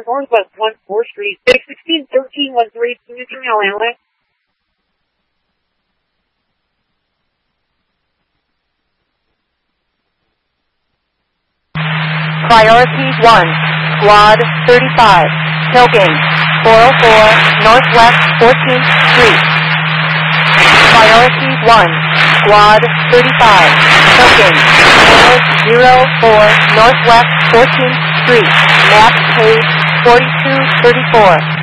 Northwest 14th Street, 161313, Newton, Illinois. Priority 1, Squad 35, Pilgrim, 404 Northwest 14th Street. Priority 1, Squad 35, Pilgrim, 404 Northwest 14th Street, map page 4234.